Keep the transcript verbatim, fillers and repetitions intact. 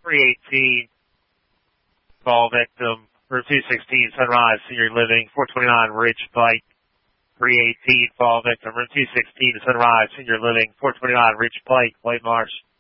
three eighteen, fall victim, room two sixteen, Sunrise Senior Living, four twenty-nine Ridge Pike. three eighteen, fall victim, room two sixteen, Sunrise Senior Living, four twenty-nine Ridge Pike, White Marsh.